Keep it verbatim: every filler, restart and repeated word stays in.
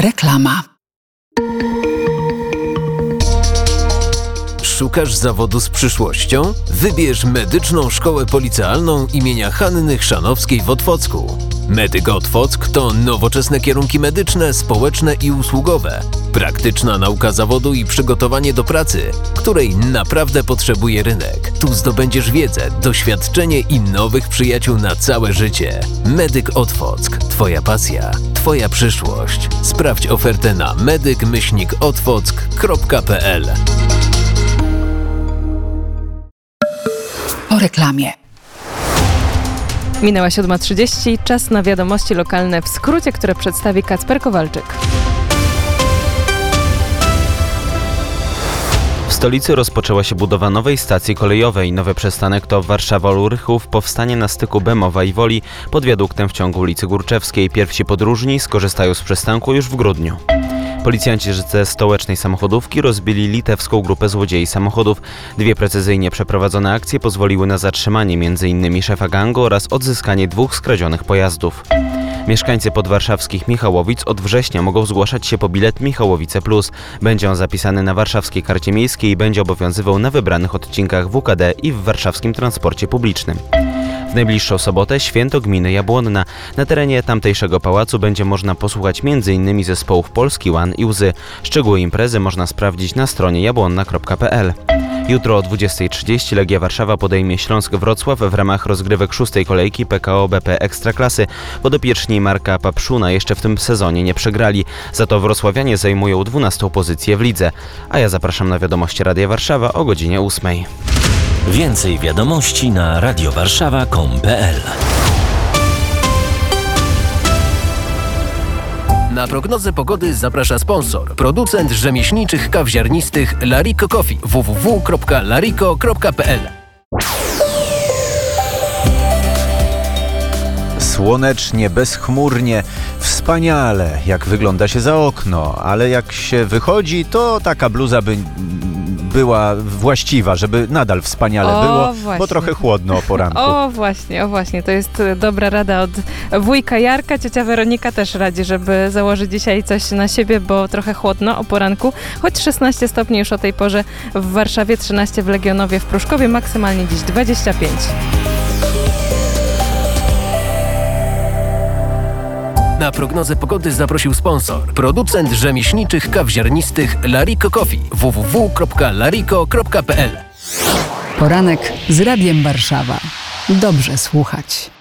Reklama. Szukasz zawodu z przyszłością? Wybierz Medyczną Szkołę Policealną imienia Hanny Chrzanowskiej w Otwocku. Medyk Otwock to nowoczesne kierunki medyczne, społeczne i usługowe. Praktyczna nauka zawodu i przygotowanie do pracy, której naprawdę potrzebuje rynek. Tu zdobędziesz wiedzę, doświadczenie i nowych przyjaciół na całe życie. Medyk Otwock. Twoja pasja, Twoja przyszłość. Sprawdź ofertę na medyk myślnik otwock kropka p l. Po reklamie. Minęła siódma trzydzieści, czas na wiadomości lokalne w skrócie, które przedstawi Kacper Kowalczyk. W stolicy rozpoczęła się budowa nowej stacji kolejowej. Nowy przystanek to Warszawa-Lurychów powstanie na styku Bemowa i Woli pod wiaduktem w ciągu ulicy Górczewskiej. Pierwsi podróżni skorzystają z przystanku już w grudniu. Policjanci ze stołecznej samochodówki rozbili litewską grupę złodziei samochodów. Dwie precyzyjnie przeprowadzone akcje pozwoliły na zatrzymanie między innymi szefa gangu oraz odzyskanie dwóch skradzionych pojazdów. Mieszkańcy podwarszawskich Michałowic od września mogą zgłaszać się po bilet Michałowice Plus. Będzie on zapisany na warszawskiej karcie miejskiej i będzie obowiązywał na wybranych odcinkach W K D i w warszawskim transporcie publicznym. W najbliższą sobotę święto gminy Jabłonna. Na terenie tamtejszego pałacu będzie można posłuchać między innymi zespołów Polski Łan i Łzy. Szczegóły imprezy można sprawdzić na stronie jabłonna kropka p l. Jutro o dwudziestej trzydzieści Legia Warszawa podejmie Śląsk Wrocław w ramach rozgrywek szóstej kolejki P K O B P Ekstraklasy. Podopieczni Marka Papszuna jeszcze w tym sezonie nie przegrali. Za to wrocławianie zajmują dwunastą pozycję w lidze. A ja zapraszam na wiadomości Radia Warszawa o godzinie ósmej. Więcej wiadomości na radiowarszawa kropka com kropka p l. Na prognozę pogody zaprasza sponsor. Producent rzemieślniczych kaw ziarnistych Larico Coffee. w w w kropka larico kropka p l. Słonecznie, bezchmurnie, wspaniale, jak wygląda się za okno, ale jak się wychodzi, to taka bluza by była właściwa, żeby nadal wspaniale o, było, właśnie. Bo trochę chłodno o poranku. O właśnie, o właśnie, to jest dobra rada od wujka Jarka. Ciocia Weronika też radzi, żeby założyć dzisiaj coś na siebie, bo trochę chłodno o poranku. Choć szesnaście stopni już o tej porze w Warszawie, trzynaście w Legionowie, w Pruszkowie, maksymalnie dziś dwadzieścia pięć. Na prognozę pogody zaprosił sponsor. Producent rzemieślniczych kaw ziarnistych Larico Coffee. w w w kropka larico kropka p l. Poranek z Radiem Warszawa. Dobrze słuchać.